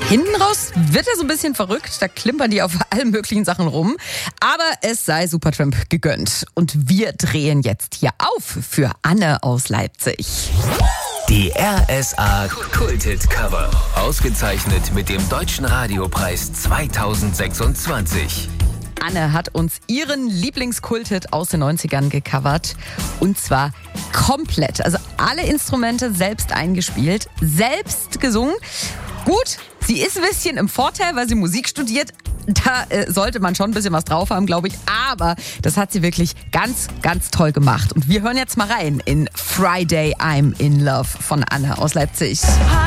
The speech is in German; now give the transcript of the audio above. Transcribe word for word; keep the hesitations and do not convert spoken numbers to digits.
Hinten raus wird er so ein bisschen verrückt, da klimpern die auf allen möglichen Sachen rum. Aber es sei Supertramp gegönnt. Und wir drehen jetzt hier auf für Anne aus Leipzig. Die R S A Kulthit Cover. Ausgezeichnet mit dem Deutschen Radiopreis zweitausendsechsundzwanzig. Anne hat uns ihren Lieblingskulthit aus den neunzigern gecovert. Und zwar komplett. Also alle Instrumente selbst eingespielt, selbst gesungen. Gut, sie ist ein bisschen im Vorteil, weil sie Musik studiert. Da äh, sollte man schon ein bisschen was drauf haben, glaube ich. Aber das hat sie wirklich ganz, ganz toll gemacht. Und wir hören jetzt mal rein in Friday I'm in Love von Anne aus Leipzig.